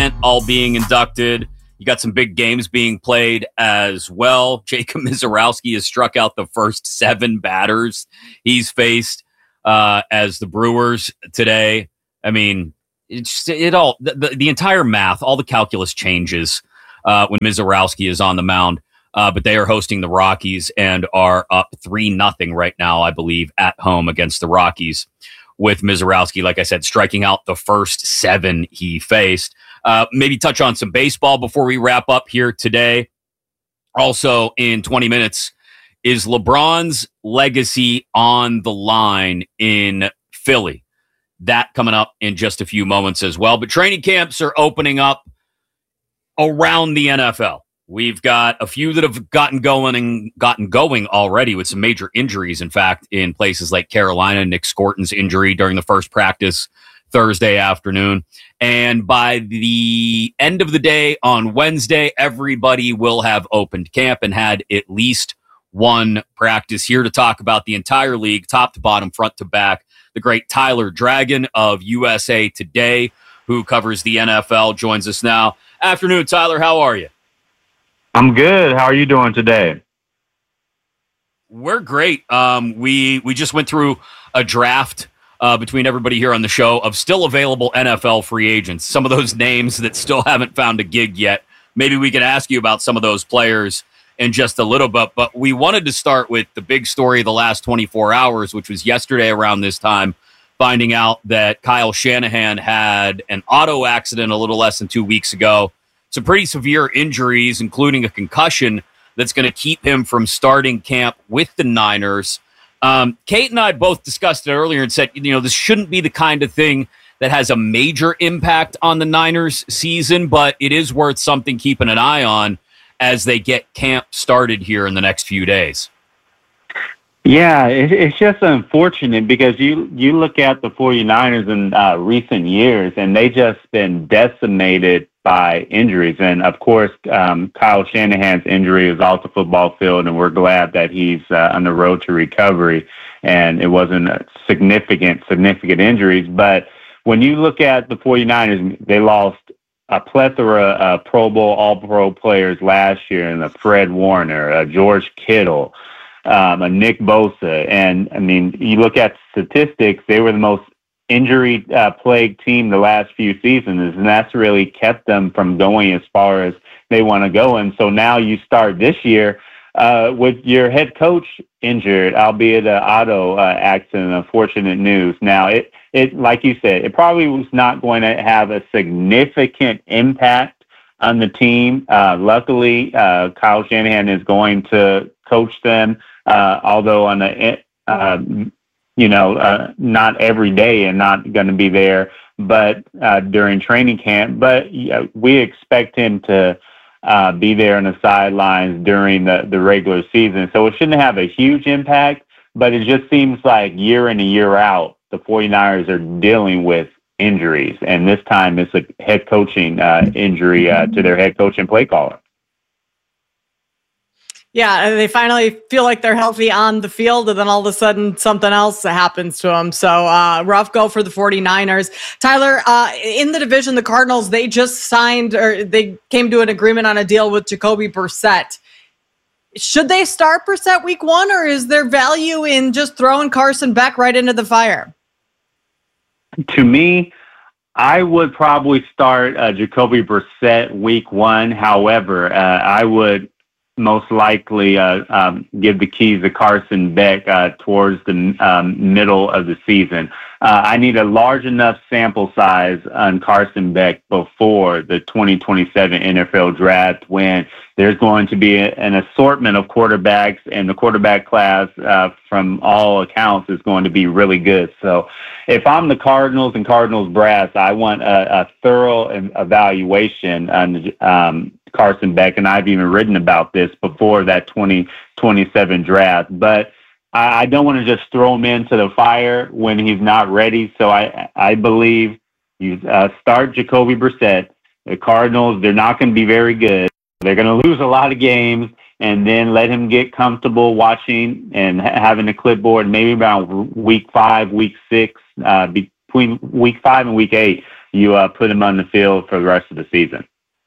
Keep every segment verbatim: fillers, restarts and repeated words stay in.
Grant all being inducted. You got some big games being played as well. Jacob Misiorowski has struck out the first seven batters he's faced uh, as the Brewers today. I mean, it's it all the, the, the entire math, all the calculus changes uh, when Misiorowski is on the mound. Uh, but they are hosting the Rockies and are up three nothing right now, I believe, at home against the Rockies. With Misiorowski, like I said, striking out the first seven he faced. Uh, maybe touch on some baseball before we wrap up here today. Also, in twenty minutes, is LeBron's legacy on the line in Philly? That coming up in just a few moments as well. But training camps are opening up around the N F L. We've got a few that have gotten going and gotten going already with some major injuries. In fact, in places like Carolina, Nick Scorton's injury during the first practice Thursday afternoon. And by the end of the day on Wednesday, everybody will have opened camp and had at least one practice. Here to talk about the entire league, top to bottom, front to back, the great Tyler Dragon of U S A Today, who covers the N F L, joins us now. Afternoon, Tyler. How are you? I'm good. How are you doing today? We're great. Um, we we just went through a draft uh, between everybody here on the show of still available N F L free agents. Some of those names that still haven't found a gig yet. Maybe we can ask you about some of those players in just a little bit. But we wanted to start with the big story of the last twenty-four hours, which was yesterday around this time, finding out that Kyle Shanahan had an auto accident a little less than two weeks ago. Some pretty severe injuries, including a concussion that's going to keep him from starting camp with the Niners. Um, Kate and I both discussed it earlier and said, you know, this shouldn't be the kind of thing that has a major impact on the Niners season, but it is worth something keeping an eye on as they get camp started here in the next few days. Yeah, it, it's just unfortunate because you, you look at the 49ers in uh, recent years, and they just been decimated by injuries. And, of course, um, Kyle Shanahan's injury is off the football field, and we're glad that he's uh, on the road to recovery, and it wasn't a significant, significant injuries. But when you look at the 49ers, they lost a plethora of Pro Bowl, All-Pro players last year, and a Fred Warner, a George Kittle, um, a Nick Bosa. And, I mean, you look at statistics, they were the most injury-plagued uh, team the last few seasons, and that's really kept them from going as far as they want to go. And so now you start this year uh, with your head coach injured, albeit an auto uh, accident, unfortunate news. Now, it, it, like you said, it probably was not going to have a significant impact on the team. Uh, luckily, uh, Kyle Shanahan is going to coach them, uh, although on a uh, you know, uh, not every day and not going to be there, but uh, during training camp. But uh, we expect him to uh, be there on the sidelines during the, the regular season. So it shouldn't have a huge impact, but it just seems like year in and year out, the 49ers are dealing with injuries. And this time it's a head coaching uh, injury uh, to their head coach and play caller. Yeah, they finally feel like they're healthy on the field, and then all of a sudden something else happens to them. So uh, rough go for the 49ers. Tyler, uh, in the division, the Cardinals, they just signed, or they came to an agreement on a deal with Jacoby Brissett. Should they start Brissett week one, or is there value in just throwing Carson Beck right into the fire? To me, I would probably start uh, Jacoby Brissett week one. However, uh, I would most likely uh, um, give the keys to Carson Beck uh, towards the um, middle of the season. Uh, I need a large enough sample size on Carson Beck before the twenty twenty-seven N F L draft, when there's going to be a, an assortment of quarterbacks, and the quarterback class, uh, from all accounts, is going to be really good. So if I'm the Cardinals and Cardinals brass, I want a, a thorough evaluation on um, Carson Beck, and I've even written about this before that twenty twenty-seven draft. But I, I don't want to just throw him into the fire when he's not ready. So I, I believe you uh, start Jacoby Brissett. The Cardinals, they're not going to be very good. They're going to lose a lot of games, and then let him get comfortable watching and ha- having a clipboard. Maybe around week five, week six, uh, between week five and week eight, you uh, put him on the field for the rest of the season.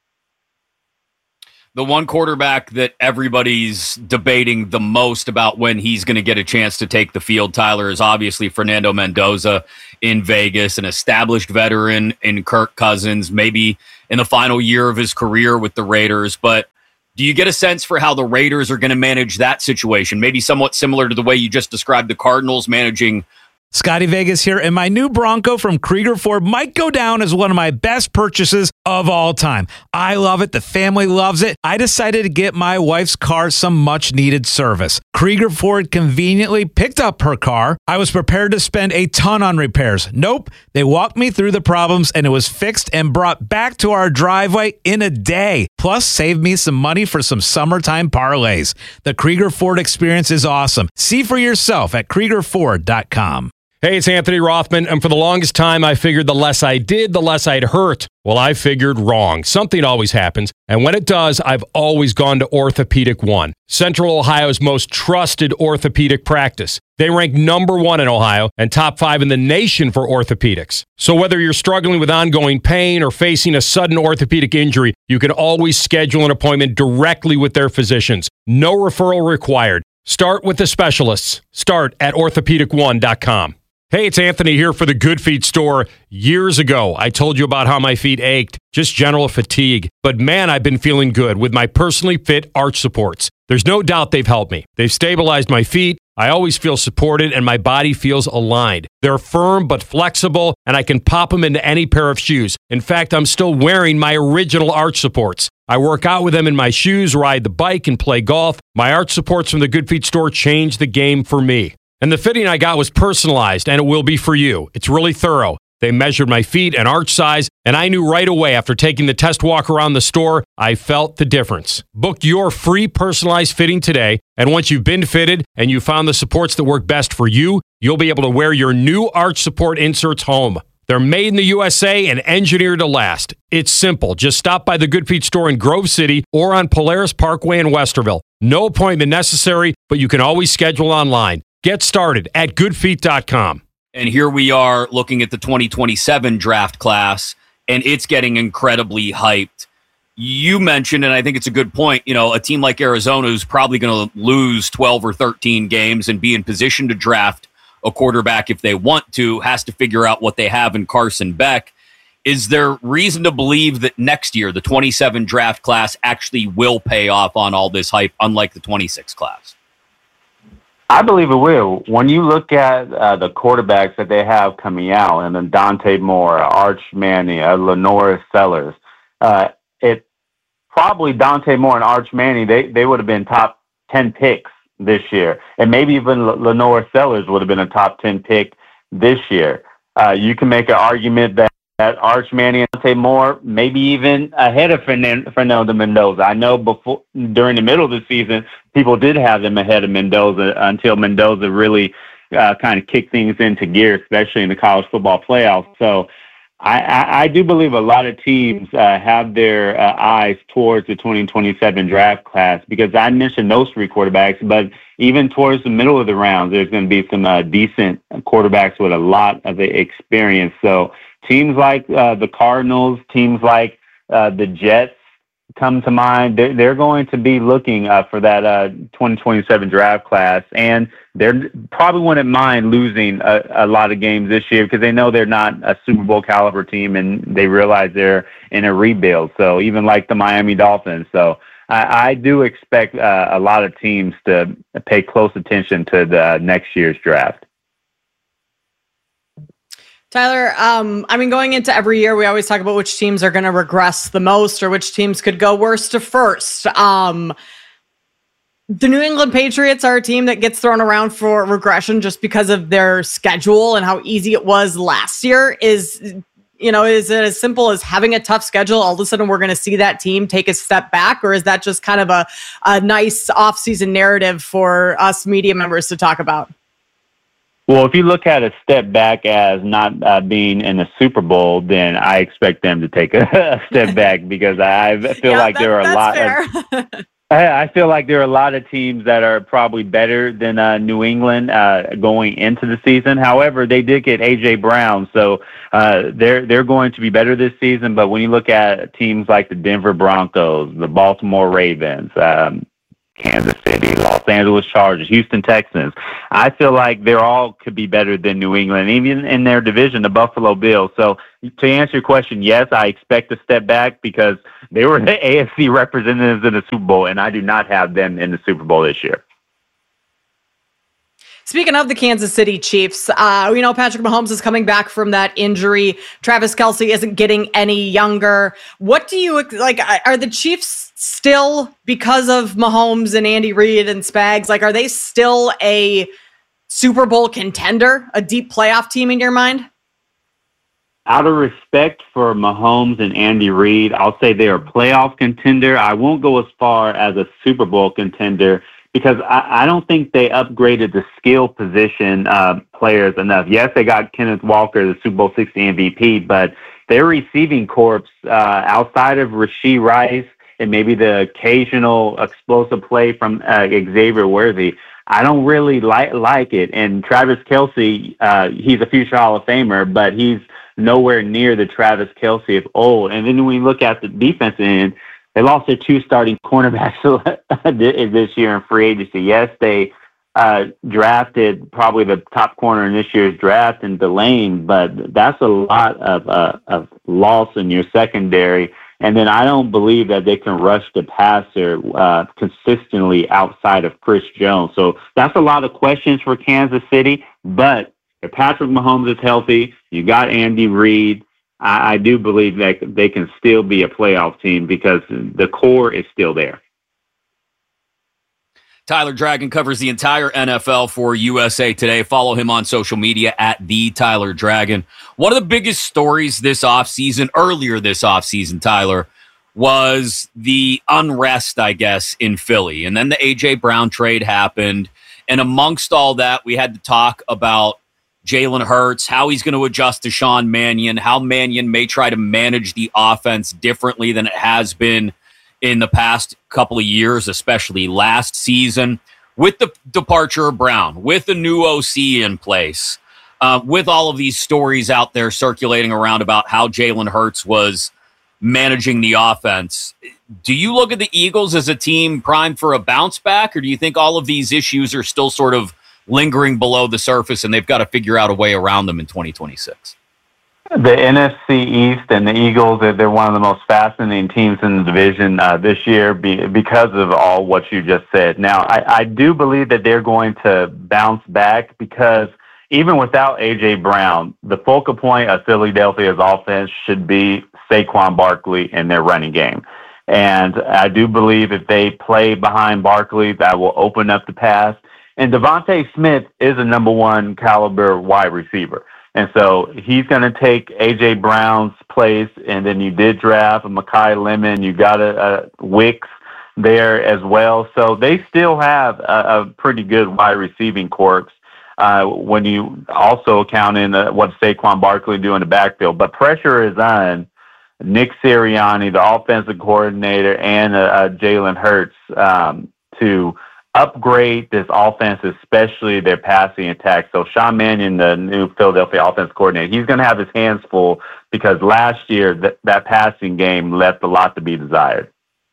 The one quarterback that everybody's debating the most about when he's going to get a chance to take the field, Tyler, is obviously Fernando Mendoza in Vegas, an established veteran in Kirk Cousins, maybe in the final year of his career with the Raiders. But do you get a sense for how the Raiders are going to manage that situation? Maybe somewhat similar to the way you just described the Cardinals managing. Scotty Vegas here, and my new Bronco from Krieger Ford might go down as one of my best purchases of all time. I love it. The family loves it. I decided to get my wife's car some much-needed service. Krieger Ford conveniently picked up her car. I was prepared to spend a ton on repairs. Nope. They walked me through the problems, and it was fixed and brought back to our driveway in a day. Plus, saved me some money for some summertime parlays. The Krieger Ford experience is awesome. See for yourself at Krieger Ford dot com. Hey, it's Anthony Rothman, and for the longest time, I figured the less I did, the less I'd hurt. Well, I figured wrong. Something always happens, and when it does, I've always gone to Orthopedic One, Central Ohio's most trusted orthopedic practice. They rank number one in Ohio and top five in the nation for orthopedics. So whether you're struggling with ongoing pain or facing a sudden orthopedic injury, you can always schedule an appointment directly with their physicians. No referral required. Start with the specialists. Start at orthopedic one dot com. Hey, it's Anthony here for the Good Feet store. Years ago, I told you about how my feet ached, just general fatigue. But man, I've been feeling good with my personally fit arch supports. There's no doubt they've helped me. They've stabilized my feet. I always feel supported and my body feels aligned. They're firm but flexible, and I can pop them into any pair of shoes. In fact, I'm still wearing my original arch supports. I work out with them in my shoes, ride the bike, and play golf. My arch supports from the Good Feet store changed the game for me. And the fitting I got was personalized, and it will be for you. It's really thorough. They measured my feet and arch size, and I knew right away after taking the test walk around the store, I felt the difference. Book your free personalized fitting today, and once you've been fitted and you found the supports that work best for you, you'll be able to wear your new arch support inserts home. They're made in the U S A and engineered to last. It's simple. Just stop by the Good Feet store in Grove City or on Polaris Parkway in Westerville. No appointment necessary, but you can always schedule online. Get started at good feet dot com. And here we are looking at the twenty twenty-seven draft class, and it's getting incredibly hyped. You mentioned, and I think it's a good point, you know, a team like Arizona who's probably going to lose twelve or thirteen games and be in position to draft a quarterback if they want to, has to figure out what they have in Carson Beck. Is there reason to believe that next year, the twenty-seven draft class actually will pay off on all this hype, unlike the twenty-six class? I believe it will. When you look at uh, the quarterbacks that they have coming out, and then Dante Moore, Arch Manning, uh, Lenore Sellers, uh, it probably Dante Moore and Arch Manning, they, they would have been top ten picks this year. And maybe even L- Lenore Sellers would have been a top ten pick this year. Uh, you can make an argument that, that Arch Manning and Dante Moore, maybe even ahead of Fernando, Fernando Mendoza. I know before during the middle of the season, people did have them ahead of Mendoza until Mendoza really uh, kind of kicked things into gear, especially in the college football playoffs. So I, I, I do believe a lot of teams uh, have their uh, eyes towards the twenty twenty-seven draft class, because I mentioned those three quarterbacks, but even towards the middle of the round, there's going to be some uh, decent quarterbacks with a lot of experience. So teams like uh, the Cardinals, teams like uh, the Jets come to mind. They're, they're going to be looking uh, for that uh, twenty twenty-seven draft class, and they probably wouldn't mind losing a, a lot of games this year because they know they're not a Super Bowl caliber team, and they realize they're in a rebuild. So even like the Miami Dolphins. So I, I do expect uh, a lot of teams to pay close attention to the next year's draft. Tyler, um, I mean, going into every year, we always talk about which teams are going to regress the most or which teams could go worst to first. Um, the New England Patriots are a team that gets thrown around for regression just because of their schedule and how easy it was last year. Is, you know, is it as simple as having a tough schedule? All of a sudden, we're going to see that team take a step back, or is that just kind of a, a nice offseason narrative for us media members to talk about? Well, if you look at a step back as not uh, being in the Super Bowl, then I expect them to take a, a step back, because I feel yeah, like that, there are a lot fair. of I feel like there are a lot of teams that are probably better than uh, New England uh, going into the season. However, they did get A J Brown, so uh, they're they're going to be better this season. But when you look at teams like the Denver Broncos, the Baltimore Ravens, um, Kansas City, Los Angeles Chargers, Houston Texans, I feel like they're all could be better than New England, even in their division, the Buffalo Bills. So to answer your question, yes, I expect a step back because they were the A F C representatives in the Super Bowl, and I do not have them in the Super Bowl this year. Speaking of the Kansas City Chiefs, uh, we know Patrick Mahomes is coming back from that injury. Travis Kelce isn't getting any younger. What do you, like, are the Chiefs still, because of Mahomes and Andy Reid and Spags, like, are they still a Super Bowl contender, a deep playoff team in your mind? Out of respect for Mahomes and Andy Reid, I'll say they're a playoff contender. I won't go as far as a Super Bowl contender because I, I don't think they upgraded the skill position uh, players enough. Yes, they got Kenneth Walker, the Super Bowl sixty M V P, but their receiving corps uh, outside of Rashee Rice and maybe the occasional explosive play from uh, Xavier Worthy, I don't really like like it. And Travis Kelce, uh, he's a future Hall of Famer, but he's nowhere near the Travis Kelce of old. And then when we look at the defense end, they lost their two starting cornerbacks this year in free agency. Yes, they uh, drafted probably the top corner in this year's draft in Delane, but that's a lot of, uh, of loss in your secondary. And then I don't believe that they can rush the passer uh, consistently outside of Chris Jones. So that's a lot of questions for Kansas City. But if Patrick Mahomes is healthy, you got Andy Reid, I, I do believe that they can still be a playoff team because the core is still there. Tyler Dragon covers the entire N F L for U S A Today. Follow him on social media at the Tyler Dragon. One of the biggest stories this offseason, earlier this offseason, Tyler, was the unrest, I guess, in Philly. And then the A J Brown trade happened. And amongst all that, we had to talk about Jalen Hurts, how he's going to adjust to Sean Mannion, how Mannion may try to manage the offense differently than it has been in the past couple of years, especially last season. With the departure of Brown, with a new O C in place, uh, with all of these stories out there circulating around about how Jalen Hurts was managing the offense, do you look at the Eagles as a team primed for a bounce back, or do you think all of these issues are still sort of lingering below the surface and they've got to figure out a way around them in twenty twenty-six? The N F C East and the Eagles, they're one of the most fascinating teams in the division uh, this year be, because of all what you just said. Now, I, I do believe that they're going to bounce back because even without A J Brown, the focal point of Philadelphia's offense should be Saquon Barkley and their running game. And I do believe if they play behind Barkley, that will open up the pass. And Devontae Smith is a number one caliber wide receiver. And so he's going to take A J Brown's place, and then you did draft a Mekhi Lemon. You got a, a Wicks there as well. So they still have a, a pretty good wide receiving corps uh, when you also count in uh, what Saquon Barkley do in the backfield. But pressure is on Nick Sirianni, the offensive coordinator, and uh, uh, Jalen Hurts um, to upgrade this offense, especially their passing attack. So Sean Mannion, the new Philadelphia offense coordinator, he's going to have his hands full because last year th- that passing game left a lot to be desired.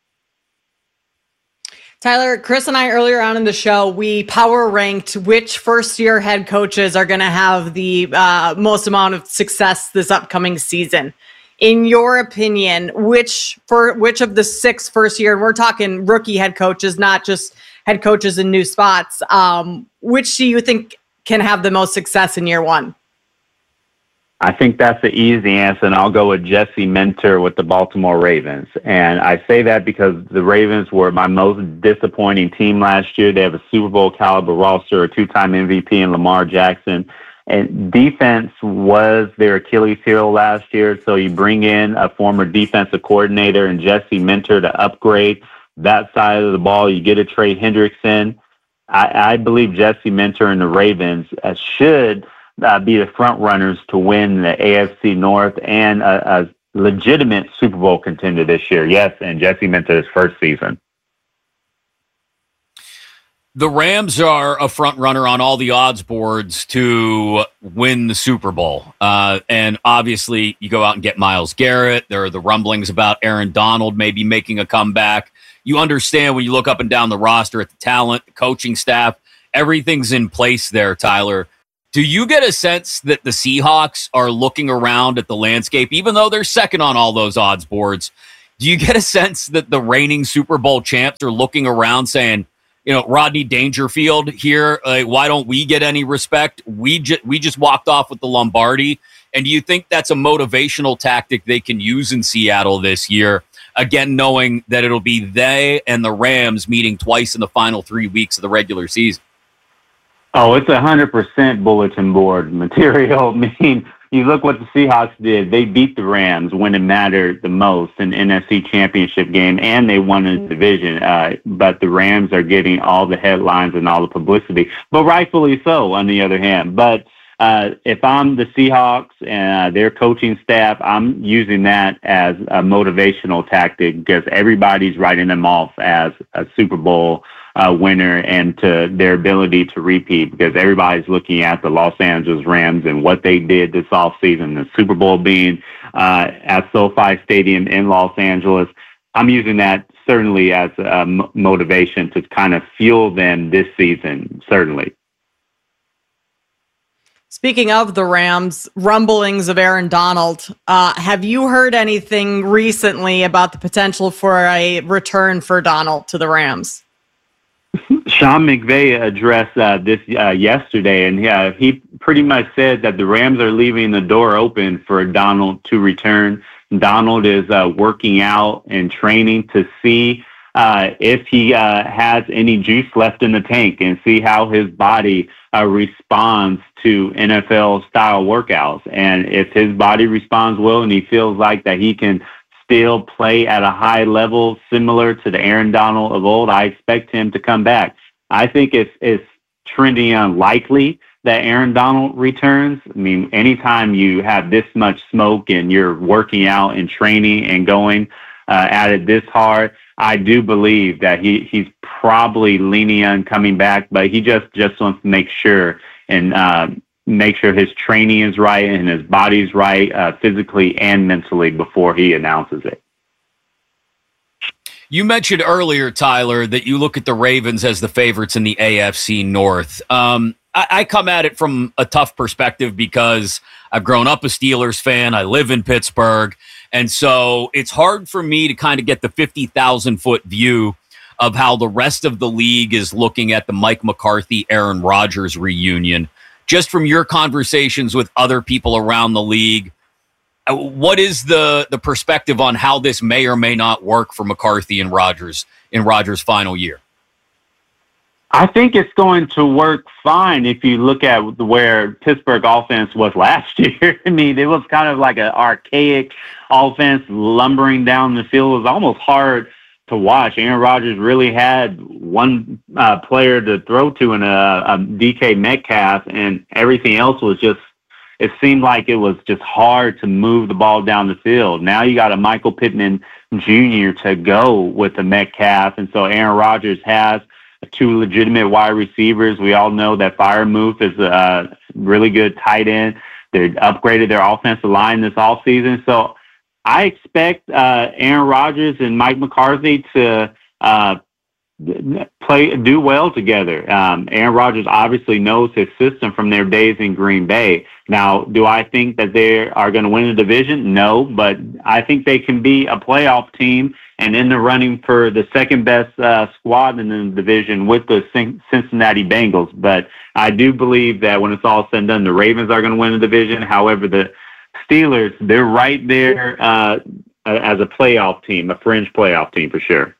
Tyler, Chris and I earlier on in the show, we power ranked which first-year head coaches are going to have the uh, most amount of success this upcoming season. In your opinion, which for which of the six first-year, and we're talking rookie head coaches, not just head coaches in new spots, um, which do you think can have the most success in year one? I think that's the easy answer, and I'll go with Jesse Minter with the Baltimore Ravens. And I say that because the Ravens were my most disappointing team last year. They have a Super Bowl caliber roster, a two-time M V P in Lamar Jackson. And defense was their Achilles heel last year, so you bring in a former defensive coordinator and Jesse Minter to upgrade that side of the ball. You get a Trey Hendrickson. I, I believe Jesse Minter and the Ravens uh, should uh, be the front runners to win the A F C North and a, a legitimate Super Bowl contender this year. Yes, and Jesse Minter's first season. The Rams are a front runner on all the odds boards to win the Super Bowl. Uh, and obviously, you go out and get Myles Garrett. There are the rumblings about Aaron Donald maybe making a comeback. You understand when you look up and down the roster at the talent, the coaching staff, everything's in place there, Tyler. Do you get a sense that the Seahawks are looking around at the landscape, even though they're second on all those odds boards? Do you get a sense that the reigning Super Bowl champs are looking around saying, you know, Rodney Dangerfield here, uh, why don't we get any respect? We, ju- we just walked off with the Lombardi. And do you think that's a motivational tactic they can use in Seattle this year? Again, knowing that it'll be they and the Rams meeting twice in the final three weeks of the regular season. Oh, it's one hundred percent bulletin board material. I mean, you look what the Seahawks did. They beat the Rams when it mattered the most in the N F C Championship game, and they won the division. Uh, but the Rams are getting all the headlines and all the publicity, but rightfully so, on the other hand. But uh, if I'm the Seahawks and uh, their coaching staff, I'm using that as a motivational tactic because everybody's writing them off as a Super Bowl Uh, winner and to their ability to repeat because everybody's looking at the Los Angeles Rams and what they did this offseason, the Super Bowl being uh, at SoFi Stadium in Los Angeles. I'm using that certainly as a m- motivation to kind of fuel them this season, certainly. Speaking of the Rams, rumblings of Aaron Donald, uh, have you heard anything recently about the potential for a return for Donald to the Rams? Sean McVay addressed uh, this uh, yesterday, and uh, he pretty much said that the Rams are leaving the door open for Donald to return. Donald is uh, working out and training to see uh, if he uh, has any juice left in the tank and see how his body uh, responds to N F L-style workouts. And if his body responds well and he feels like that he can still play at a high level similar to the Aaron Donald of old, I expect him to come back. I think it's, it's trending unlikely that Aaron Donald returns. I mean, anytime you have this much smoke and you're working out and training and going uh, at it this hard, I do believe that he, he's probably leaning on coming back, but he just, just wants to make sure and uh, make sure his training is right and his body's right uh, physically and mentally before he announces it. You mentioned earlier, Tyler, that you look at the Ravens as the favorites in the A F C North. Um, I, I come at it from a tough perspective because I've grown up a Steelers fan. I live in Pittsburgh. And so it's hard for me to kind of get the fifty thousand foot view of how the rest of the league is looking at the Mike McCarthy, Aaron Rodgers reunion. Just from your conversations with other people around the league, what is the, the perspective on how this may or may not work for McCarthy and Rodgers in Rodgers' final year? I think it's going to work fine if you look at where Pittsburgh offense was last year. I mean, it was kind of like an archaic offense lumbering down the field. It was almost hard to watch. Aaron Rodgers really had one uh, player to throw to in a, a D K Metcalf, and everything else was just, it seemed like it was just hard to move the ball down the field. Now you got a Michael Pittman Junior to go with the Metcalf, and so Aaron Rodgers has two legitimate wide receivers. We all know that Freiermuth is a really good tight end. They upgraded their offensive line this offseason. So I expect uh, Aaron Rodgers and Mike McCarthy to uh, play do well together. Um, Aaron Rodgers obviously knows his system from their days in Green Bay. Now, do I think that they are going to win the division? No, but I think they can be a playoff team and in the running for the second best uh, squad in the division with the Cincinnati Bengals. But I do believe that when it's all said and done, the Ravens are going to win the division. However, the Steelers, they're right there uh, as a playoff team, a fringe playoff team for sure.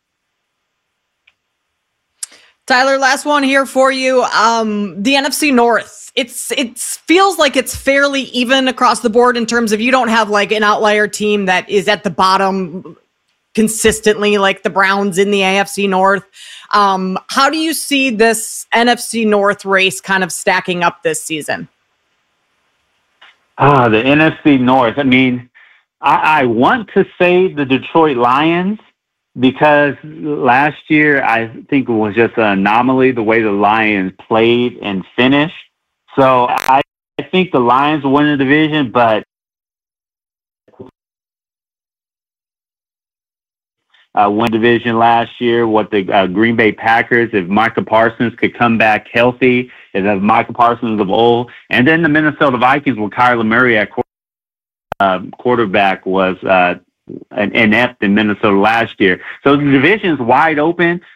Tyler, last one here for you. Um, the N F C North. It's it feels like it's fairly even across the board in terms of you don't have like an outlier team that is at the bottom consistently, like the Browns in the A F C North. Um, how do you see this N F C North race kind of stacking up this season? Ah, the N F C North. I mean, I, I want to say the Detroit Lions, because last year I think it was just an anomaly the way the Lions played and finished. So I, I think the Lions will win the division, but uh, win division last year. What the uh, Green Bay Packers, if Micah Parsons could come back healthy, if Micah Parsons of old, and then the Minnesota Vikings with Kyler Murray at uh, quarterback was uh, an inept in Minnesota last year. So the division's wide open.